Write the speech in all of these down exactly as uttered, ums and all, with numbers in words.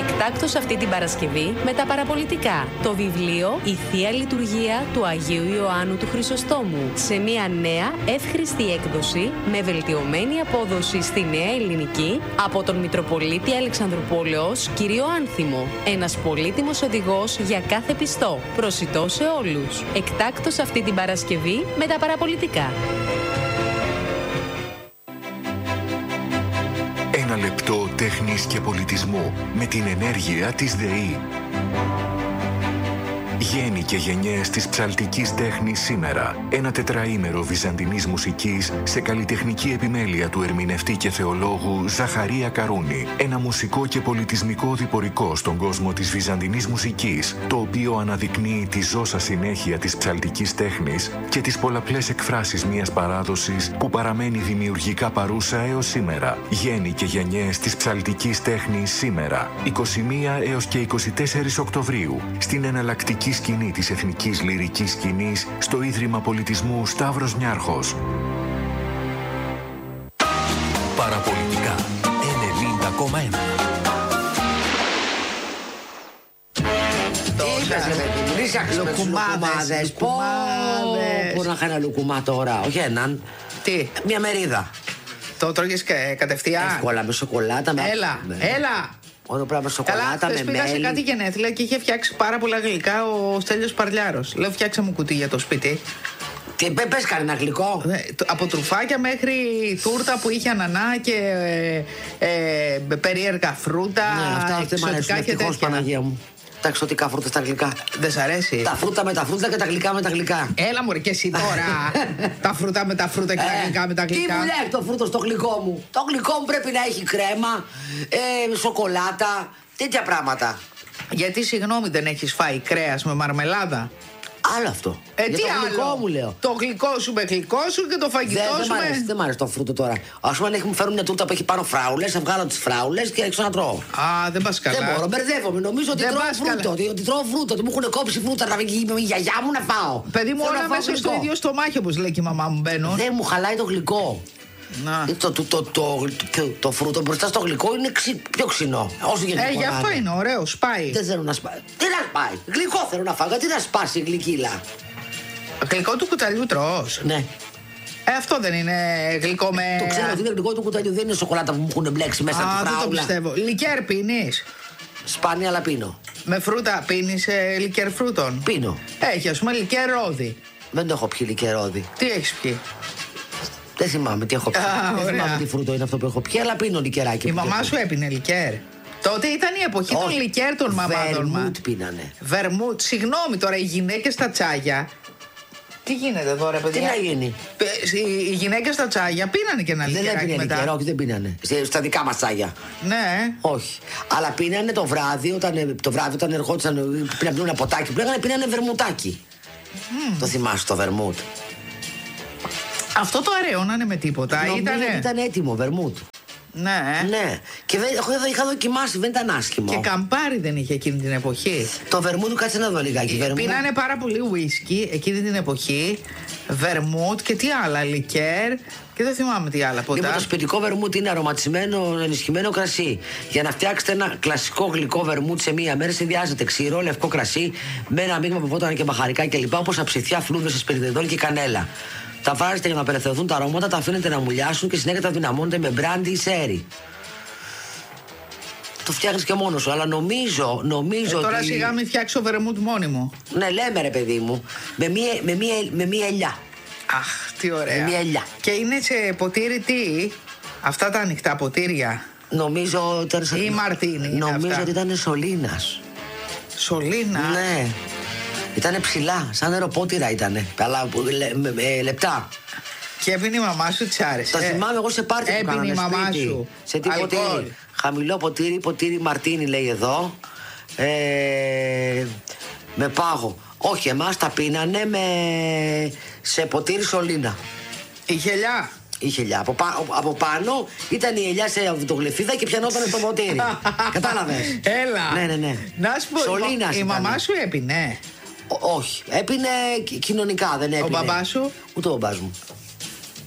Εκτάκτως αυτή την Παρασκευή με τα παραπολιτικά. Το βιβλίο «Η Θεία Λειτουργία του Αγίου Ιωάννου του Χρυσοστόμου» σε μια νέα εύχρηστη έκδοση με βελτιωμένη απόδοση στη νέα ελληνική από τον Μητροπολίτη Αλεξανδρουπόλεως κύριο Άνθιμο. Ένας πολύτιμος οδηγός για κάθε πιστό. Προσιτός σε όλους. Εκτάκτως αυτή την Παρασκευή με τα παραπολιτικά. Ένα λεπτό τέχνης και πολιτισμού με την ενέργεια της ΔΕΗ. Γέννη και γενιές της ψαλτικής τέχνης σήμερα. Ένα τετραήμερο βυζαντινής μουσικής σε καλλιτεχνική επιμέλεια του ερμηνευτή και θεολόγου Ζαχαρία Καρούνη. Ένα μουσικό και πολιτισμικό διπορικό στον κόσμο της βυζαντινής μουσικής, το οποίο αναδεικνύει τη ζώσα συνέχεια της ψαλτικής τέχνης και τις πολλαπλές εκφράσεις μιας παράδοσης που παραμένει δημιουργικά παρούσα έως σήμερα. Γέννη και γενιές της ψαλτικής τέχνης σήμερα. είκοσι μία έως και είκοσι τέσσερις Οκτωβρίου στην εναλλακτική σκηνή της εθνικής λυρικής σκηνής στο Ίδρυμα Πολιτισμού Σταύρος Νιάρχος. Παραπολιτικά ενενήντα κόμμα ένα. Λουκουμάδες. Πώς να είχα ένα λουκουμά τώρα, όχι έναν. Τι, μια μερίδα. το τρώγες κα- κατευθείαν? Εύκολα με σοκολάτα. με- Έλα, με- έλα. Όλο πράγμα με Καλά, σοκολάτα, χθες με πήγα σε μέλι. κάτι γενέθλια και είχε φτιάξει πάρα πολλά γλυκά ο Στέλιος Παρλιάρος. Λέω, φτιάξε μου κουτί για το σπίτι. Τι, πε- πες κανένα γλυκό. Ε, το- Από τρουφάκια μέχρι τούρτα που είχε ανανά και ε, ε, περίεργα φρούτα. Ναι, αυτά δεν μ' εξωτικά αρέσουν. και Ευτυχώς, τέτοια. Παναγία μου. Τα εξωτικά φρούτα στα γλυκά. Δεν σ' αρέσει? Τα φρούτα με τα φρούτα και τα γλυκά με τα γλυκά. Έλα μωρέ και εσύ τώρα. Τα φρούτα με τα φρούτα και τα γλυκά με τα Τι γλυκά. μου λέει το φρούτο στο γλυκό μου. Το γλυκό μου πρέπει να έχει κρέμα, ε, σοκολάτα, τέτοια πράγματα. Γιατί συγγνώμη δεν έχεις φάει κρέας με μαρμελάδα? Άλλο αυτό. Ε, Για τι το γλυκό άλλο? μου λέω. Το γλυκό σου με γλυκό σου και το φαγητό Δεν, δεν σου μ' αρέσει, με... δεν μ' αρέσει το φρούτο τώρα. Α πούμε, αν έχουν φέρουν μια τούρτα που έχει πάνω φράουλες, θα βγάλω τις φράουλες και έξω να τρώω. Α, δεν πας καλά. Δεν μπορώ, μπερδεύομαι. Νομίζω ότι Δεν τρώω πας φρούτο. καλά. Ότι, ότι τρώω φρούτο. Ότι μου έχουν κόψει φρούτα να βγει με η γιαγιά μου να φάω. Παιδί μου, Θέλω να όλα φάω μέσα στο γλυκό. ίδιο στομάχι, όπως λέει και η μαμά μου, μπαίνουν. Δεν μου χαλάει το γλυκό. Να. Το, το, το, το, το, το φρούτο μπροστά στο γλυκό είναι ξυ, πιο ξινό. Όσο γενικό Ε, γι' να αυτό είναι ωραίο, σπάει. Δεν θέλω να σπάει. Τι να σπάει. Γλυκό θέλω να φάω. Γιατί να σπάσει η γλυκύλα. Γλυκό του κουταλιού τρως. Ναι. Ε, αυτό δεν είναι γλυκό με... Το ξέρω ότι είναι γλυκό του κουταλιού. Δεν είναι σοκολάτα που μου έχουν μπλέξει μέσα από Α, τη δεν το φράουλα. πιστεύω. Λικέρ πίνεις? Σπάνια, αλλά πίνω. Με φρούτα πίνεις ε, λικέρ φρούτων? Πίνω. Έχει, ας πούμε, λικέρ ρόδι. Δεν το έχω πιει λικερόδι. Τι έχεις πιει? Δεν θυμάμαι τι έχω πιει. Α, Δεν ωραία. θυμάμαι τι φρούτο είναι αυτό που έχω πιει, αλλά πίνω λικεράκι. Η που μαμά έχω. σου έπινε λικέρ. Τότε ήταν η εποχή των Όχι. λικέρ των μαμάδων μας. Βερμούτ πίνανε. Βερμούτ. Συγγνώμη τώρα, οι γυναίκες στα τσάγια. Τι γίνεται εδώ, ρε παιδιά? Τι να γίνει. Ε, Οι οι γυναίκες στα τσάγια πίνανε και ένα Δεν λικεράκι έπινε μετά. λικερό, όχι, δεν πίνανε. Σε- Στα δικά μας τσάγια. Ναι. Όχι. Αλλά πίνανε το βράδυ, όταν, το βράδυ, όταν ερχόντουσαν να πίνουν ένα ποτάκι, πίνανε, πίνανε βερμουτάκι. Το θυμάσαι το βερμούτ. Αυτό το αραιώνανε με τίποτα. Νομίζω Ήτανε... ότι ήταν έτοιμο βερμούτ. Ναι. Ναι. Και δεν, έχω, είχα δοκιμάσει, δεν ήταν άσχημο. Και καμπάρι δεν είχε εκείνη την εποχή. Το βερμούτ, κάτσε να δω λιγάκι. Βερμούτ. Πίνανε πάρα πολύ ουίσκι εκείνη την εποχή. Βερμούτ και τι άλλα, λικέρ. Και δεν θυμάμαι τι άλλα ποτέ. Λοιπόν, το σπιτικό βερμούτ είναι αρωματισμένο, ενισχυμένο κρασί. Για να φτιάξετε ένα κλασικό γλυκό βερμούτ σε μία μέρα, συνδυάζεται ξηρό λευκό κρασί με ένα μείγμα από βότανα και μπαχαρικά κλπ. Όπως αψιθιά, φλούδες, εσπεριδεδόλ και κανέλα. Τα βάζετε για να απελευθερωθούν τα αρώματα, τα αφήνετε να μουλιάσουν και συνέχεια τα δυναμώνετε με μπράντι ή σέρι. Το φτιάχνεις και μόνος σου, αλλά νομίζω, νομίζω Ε, τώρα ότι. σιγά μην φτιάξω βερμούτ μόνη μου. Ναι, λέμε ρε παιδί μου, με μία, με μία, με μία ελιά. Αχ, τι ωραία. Με μια ελιά. Και είναι σε ποτήρι τι? Αυτά τα ανοιχτά ποτήρια. Νομίζω ήταν. σαν- Ή μαρτίνι είναι Νομίζω αυτά. ότι ήταν σωλήνας. Σωλήνα. Ναι. Ήτανε ψηλά, σαν νεροπότηρα ήτανε. Αλλά που- λε- με- με- λεπτά. Και έπινε η μαμά σου, της άρεσε. Τα θυμάμαι εγώ σε πάρτι που Έπινε κάνανε η μαμά σπίτι. σου. Σε τι Αλκοόλ. ποτήρι. Χαμηλό ποτήρι, ποτήρι Μαρτίνι λέει εδώ. Ε, με πάγο. Όχι, εμάς τα πίνανε με... σε ποτήρι σωλήνα. Είχε ελιά. Είχε ελιά. Από, πα- από πάνω ήταν η ελιά σε αυτογλυφίδα και πιανόταν στο ποτήρι. Κατάλαβες. Έλα. Ναι, ναι, ναι. Να σου πω, Σωλήνας η ήτανε. μαμά σου έπινε. Ό- όχι. Έπινε κι- κοινωνικά, δεν έπινε. μπαμπάς σου? Ούτε ο μπαμπάς μου.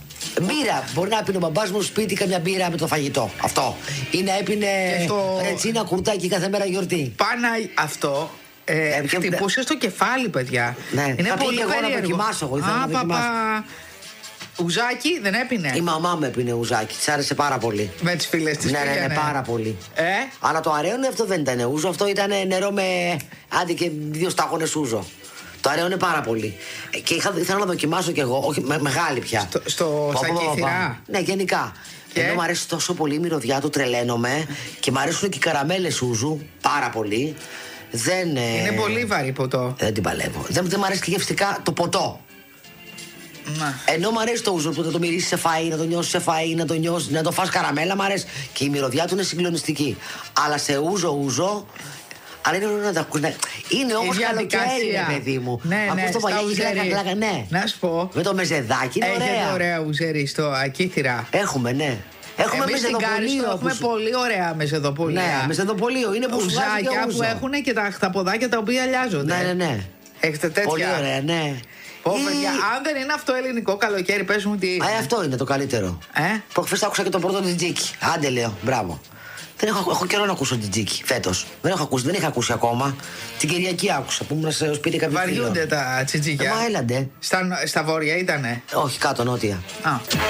Μπύρα. Μπορεί να πίνει ο μπαμπάς μου σπίτι καμιά μπύρα με το φαγητό. Αυτό. Ή να έπινε στο... ρετσίνα κουρτάκι κάθε μέρα γιορτή. Πάνα αυτό. Ε, ε, χτυπούσε στο κεφάλι, παιδιά. Ναι. Είναι θα πολύ εγώ περίεργο. Να δοκιμάσω. Εγώ ήθελα Α, να δοκιμάσω. παπα... Ουζάκι δεν έπινε. Η μαμά μου έπινε ουζάκι. Της άρεσε πάρα πολύ. Με τις φίλες της. Ναι, ναι, ναι, πάρα πολύ. Ε? Αλλά το αραίωνε αυτό δεν ήταν ούζο. Αυτό ήταν νερό με άντι και δύο σταγόνες ούζο. Το αραίωνε πάρα πολύ. Και είχα, ήθελα να δοκιμάσω κι εγώ. Όχι, με, μεγάλη πια. Στο, στο στα κύθυρα. Ναι, γενικά. Και... Ενώ μου αρέσει τόσο πολύ η μυρωδιά του, τρελαίνομαι. Και μου αρέσουν και οι καραμέλες ούζου πάρα πολύ. Δεν, είναι ε... πολύ βαρύ ποτό. Δεν την παλεύω. Δεν, δεν μου αρέσει και γευστικά το ποτό. Να. Ενώ μου αρέσει το ούζο που θα το μυρίσει σε φαΐ, να το νιώσει σε φαΐ, να το νιώσει, να το φας καραμέλα, μου αρέσει. Και η μυρωδιά του είναι συγκλονιστική. Αλλά σε ούζο, ούζο. Αλλά είναι ωραίο να τα ακούς. Ναι. Είναι όμως καλοκαίρι, ρε παιδί μου. Ναι, ναι, το ουζερί. Ναι. Να σου πω. Με το μεζεδάκι είναι ωραία. Έχετε ωραία ουζερί στο Ακήθυρα. Έχουμε, ναι. Έχουμε μεζεδοπολείο. Έχουμε πολύ ωραία μεζεδοπολείο. Ναι, μεζεδοπολείο. Είναι ουζάκια που έχουν και τα χταποδάκια τα οποία αλλάζονται. Ναι, ναι, ναι. Έχετε τέτοια. Πολύ ωραία, ναι. Πω, παιδιά, αν δεν είναι αυτό ελληνικό καλοκαίρι, πες μου τι είναι. Α, αυτό είναι το καλύτερο. Ε? Προχθές άκουσα και το πρώτο τζιτζίκι. Άντε, λέω, μπράβο. Δεν έχω, έχω καιρό να ακούσω τζιτζίκι φέτος. Δεν έχω ακούσει, δεν είχα ακούσει ακόμα. Την Κυριακή άκουσα που ήμουν στο σπίτι κάποιο. Βαριούνται τα τσιτζίκια. Ε, μα έλαντε. Στα, στα βόρεια ήτανε. Όχι, κάτω, νότια. Α.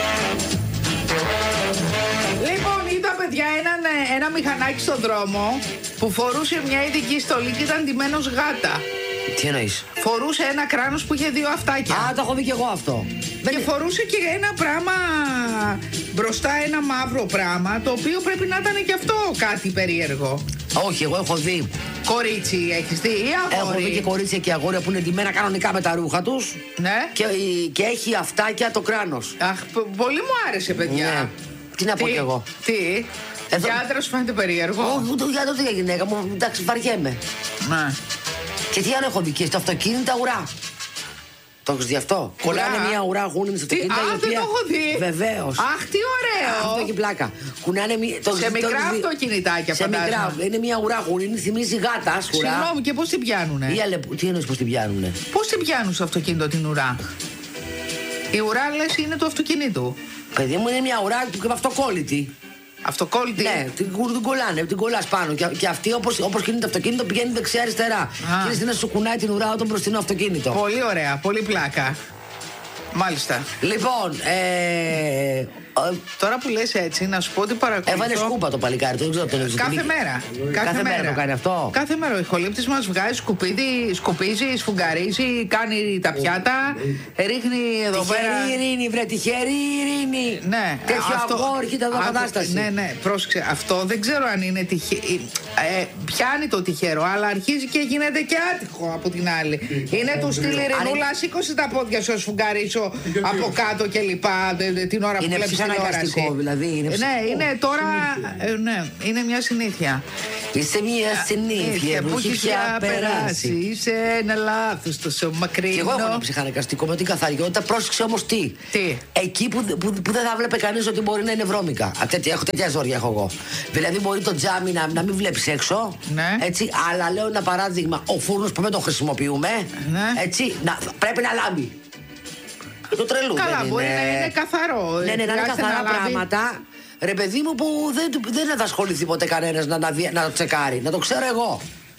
Λοιπόν, είδα, παιδιά, έναν, ένα μηχανάκι στον δρόμο που φορούσε μια ειδική στολή και ήταν ντυμένος γάτα. Τι εννοείς? Φορούσε ένα κράνος που είχε δύο αυτάκια. Α, το έχω δει κι εγώ αυτό. Και φορούσε και ένα πράγμα μπροστά, ένα μαύρο πράγμα, το οποίο πρέπει να ήταν και αυτό κάτι περίεργο. Όχι, εγώ έχω δει. Κορίτσι, έχεις δει ή αγόρι? Έχω δει και κορίτσια και αγόρια που είναι ντυμένα κανονικά με τα ρούχα τους. Ναι. Και, και έχει αυτάκια το κράνος. Αχ, πολύ μου άρεσε, παιδιά. Ναι. Τι να πω κι εγώ. Τι? Εδώ... Για άντρα σου φαίνεται περίεργο? Όχι, ούτε για το τι για γυναίκα μου. Εντάξει, βαριέμαι. Ναι. Και τι άλλο έχω δει και στο αυτοκίνητα ουρά. Το έχεις δει αυτό? Κολλάνε μια ουρά γούνιν στο αυτοκίνητα. Α, δεν το έχω δει. Βεβαίως. Αχ, τι ωραίο. Αυτό έχει πλάκα. Κουνάνε μια... Σε μικρά αυτοκινητάκια, σε μικρά. Είναι μια ουρά γούνιν, θυμίζει γάτα. Συγγνώμη, και πώς την πιάνουνε? Τι εννοείς πώς την πιάνουνε? Πώς την πιάνουν στο αυτοκίνητο την ουρά? Η ουρά, λες, είναι του αυτοκινήτου. Παιδί μου, είναι μια ουρά με αυτοκόλλητη. Αυτοκόλλητη. Ναι, την, την κολλάνε, την κολλάς πάνω. Και, και αυτή, όπως, όπως κινείται το αυτοκίνητο, πηγαίνει δεξιά-αριστερά. Και είναι να σου κουνάει την ουρά όταν μπροστινό αυτοκίνητο. Πολύ ωραία, πολύ πλάκα. Μάλιστα. Λοιπόν, ε, τώρα που λες έτσι, να σου πω ότι παρακολουθώ. Έβαλε σκούπα το παλικάρι, το δεν ξέρω το Κάθε μέρα. Κάθε, κάθε μέρα. μέρα το κάνει αυτό. Κάθε μέρα ο ηχολήπτης μας βγάζει σκουπίδι, σκουπίζει, σφουγγαρίζει, κάνει τα πιάτα, ρίχνει εδώ τυχερή πέρα. Τυχερή ειρήνη, βρε, τυχερή ειρήνη. Ναι, τέτοιο αυτό... αγόρι, κοίτα εδώ κατάσταση. Ναι, ναι, πρόσεξε. Αυτό δεν ξέρω αν είναι τυχερό. Ε, πιάνει το τυχερό, αλλά αρχίζει και γίνεται και άτυχο από την άλλη. Είναι του στυλ Ειρηνούλα, σήκωσε τα πόδια σου, σφουγγαρίσω από κάτω και λοιπά την ώρα που βλέπεις τηλεόραση. Δηλαδή, είναι ναι, είναι τώρα. Ε, ναι, είναι μια συνήθεια. Είσαι μια συνήθεια που έχει πια περάσει. Είσαι ένα λάθος τόσο μακρινό. Και εγώ έχω ένα ψυχαναγκαστικό με την καθαριότητα. Πρόσεξε όμως τι. Τι. Εκεί που, που, που δεν θα βλέπει κανείς ότι μπορεί να είναι βρώμικα. Τέτοια, έχω τέτοια ζόρια έχω εγώ. Δηλαδή μπορεί το τζάμι να, να μην βλέπεις έξω. Ναι. Έτσι, αλλά λέω ένα παράδειγμα. Ο φούρνος που δεν τον χρησιμοποιούμε. Ναι. Έτσι, να, πρέπει να λάμπει. Το τρελού. Καλά, μπορεί είναι... να είναι καθαρό. Ναι, ναι, να είναι καθαρά πράγματα. Ρε παιδί μου που δεν, δεν θα ασχοληθεί ποτέ κανένας να, να, να το τσεκάρει. Να το ξέρω εγώ.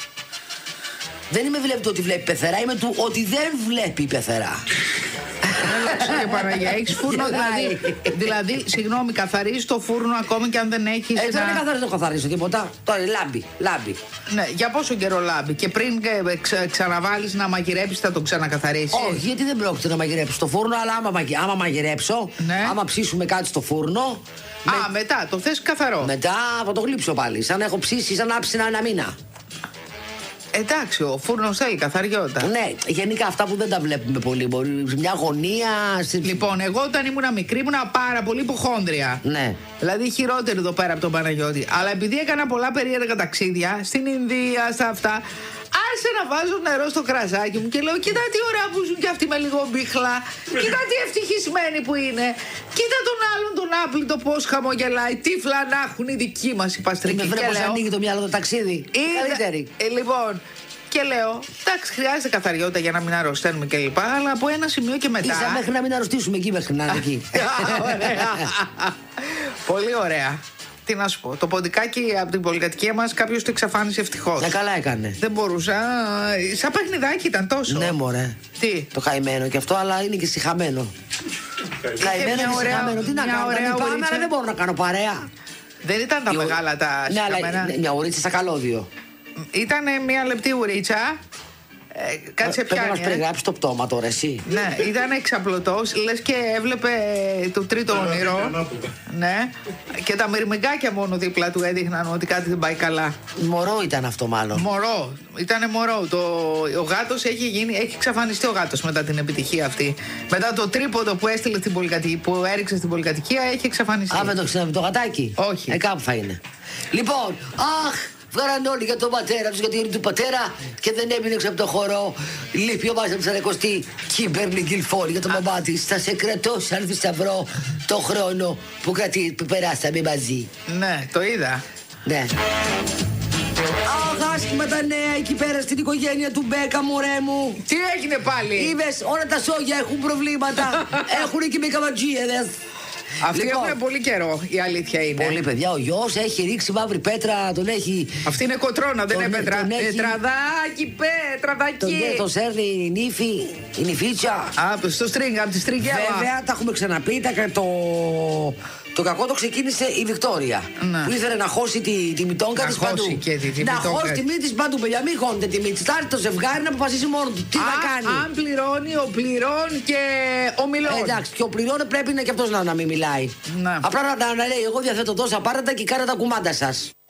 Δεν είμαι βλέπει το ότι βλέπει πεθερά, είμαι του ότι δεν βλέπει πεθερά. Κύριε Παναγία, έχεις φούρνο δηλαδή. Δηλαδή, συγγνώμη, καθαρίζεις το φούρνο ακόμη και αν δεν έχεις. Ε, δεν είναι καθαρίζω, καθαρίζω τίποτα. Τώρα λάμπει, λάμπει. Ναι, για πόσο καιρό λάμπει? Και πριν ε, ξα, ξαναβάλεις να μαγειρέψεις, θα το ξανακαθαρίσεις? Όχι, γιατί δεν πρόκειται να μαγειρέψω στο φούρνο, αλλά άμα, άμα μαγειρέψω, ναι. άμα ψήσουμε κάτι στο φούρνο. Α, με... μετά, το θες καθαρό. Μετά θα το γλύψω πάλι. Σαν να έχω ψήσει, σαν να άψηνα ένα μήνα. Εντάξει, ο φούρνος θέλει καθαριότητα. Ναι, γενικά αυτά που δεν τα βλέπουμε πολύ. Μπορεί μια γωνία. Λοιπόν, εγώ όταν ήμουν μικρή ήμουνα πάρα πολύ υποχόνδρια. Ναι. Δηλαδή χειρότερη εδώ πέρα από τον Παναγιώτη. Αλλά επειδή έκανα πολλά περίεργα ταξίδια στην Ινδία, στα αυτά, άρχισε να βάζω νερό στο κρασάκι μου και λέω: κοίτα τι ωραία που ζουν κι αυτοί με λίγο μπίχλα. Κοίτα τι ευτυχισμένοι που είναι. Κοίτα τον άλλον τον άπλητο πώς χαμογελάει. Τύφλα να έχουν οι δικοί μας οι παστρικοί. Με βλέπω πως ανοίγει το μυαλό το ταξίδι. Καλύτερη. Ε, λοιπόν, Και λέω, εντάξει, χρειάζεται καθαριότητα για να μην αρρωσταίνουμε κλπ. Αλλά από ένα σημείο και μετά. Ίσα μέχρι να μην αρρωστήσουμε εκεί, μέχρι να είναι εκεί. Πολύ ωραία. Τι να σου πω, το ποντικάκι από την πολυκατοικία μας κάποιος το εξαφάνισε ευτυχώς. Ναι, καλά έκανε. Δεν μπορούσα. Σαν παιχνιδάκι ήταν τόσο. Ναι, μωρέ. Τι. Το καημένο και αυτό, αλλά είναι και σιχαμένο. Καημένο και ωραία, σιχαμένο. Τι να μια κάνω, ωραία τα πάμε, ουρίτσα. αλλά δεν μπορώ να κάνω παρέα. Δεν ήταν τα Η ο- μεγάλα τα Ναι, σιχαμένα. αλλά μια ουρίτσα στα καλώδιο. Ήταν μια λεπτή ουρίτσα. Ε, κάτσε Πρέπει να πιάνει. μας ε. περιγράψει το πτώμα τώρα, εσύ. Ναι, ήταν εξαπλωτός, λες και έβλεπε το τρίτο όνειρο. Ναι. Και τα μυρμηγκάκια μόνο δίπλα του έδειχναν ότι κάτι δεν πάει καλά. Μωρό ήταν αυτό, μάλλον. Μωρό, ήτανε μωρό. Το, ο γάτος έχει γίνει, έχει εξαφανιστεί ο γάτος μετά την επιτυχία αυτή. Μετά το τρίποδο που έστειλε στην πολυκατοικία, που έριξε στην πολυκατοικία, έχει εξαφανιστεί. Α, με το ξέραμε το γατάκι. Όχι. Ε, κάπου θα είναι. Λοιπόν, αχ, βγάλαν όλοι για τον πατέρα τους, για τη γιορτή του πατέρα και δεν έμεινε έξω από το χώρο. Λείπει ο Μάστερ Ψαρακοστή, Κίμπερλι Γκυλφόρ για τον μπαμπά της. Θα σε κρατώ σαν θησαυρό το χρόνο που, κρατή, που περάσαμε μαζί. Ναι, το είδα. Ναι. Αχ, άσχημα τα νέα εκεί πέρα στην οικογένεια του Μπέκα, μωρέ μου. Τι έγινε πάλι. Είδες, όλα τα σόγια έχουν προβλήματα. Έχουν και με καματζίεδες. Αυτοί Λοιπόν, έχουν πολύ καιρό, η αλήθεια είναι. πολύ παιδιά, ο γιος έχει ρίξει μαύρη πέτρα, τον έχει. Αυτή είναι κοτρώνα, δεν Τον- είναι πέτρα. τον έχει- Πετραδάκι, πέτραδάκι. Τον, τον σέρνει η νύφη, η νυφίτσα. Α, στο στρίγγ, από τη στριγγέλα. Βέβαια, τα έχουμε ξαναπεί, τα, το, το κακό το ξεκίνησε η Βικτόρια. Ναι. Που ήθελε να χώσει τη, τη μητόγκα Να της χώσει παντού. και τη- τη να μητόγκα. χώσει τη μύτη της παντού, παιδιά, μην χώνετε τη μύτη της. Θα έρθει το ζευγάρι να αποφασίσει μόνο του. Τι θα Α, κάνει. αν πληρώνει ο πληρών και ο μιλών. Ε, εντάξει, και ο πληρώνε πρέπει να και αυτός να, να μην μιλάει. Ναι. Απλά να, να λέει: εγώ διαθέτω τόσα πάρετε και κάνετε τα κουμάντα σας.